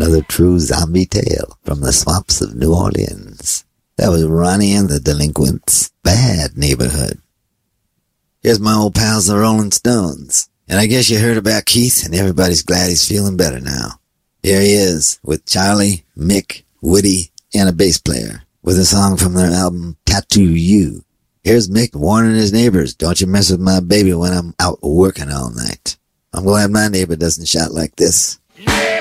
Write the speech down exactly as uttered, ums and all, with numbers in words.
another true zombie tale from the swamps of New Orleans. That was Ronnie and the Delinquents' Bad Neighborhood. Here's my old pals, the Rolling Stones. And I guess you heard about Keith, and everybody's glad he's feeling better now. Here he is, with Charlie, Mick, Woody, and a bass player, with a song from their album, Tattoo You. Here's Mick warning his neighbors, don't you mess with my baby when I'm out working all night. I'm glad my neighbor doesn't shout like this. Yeah.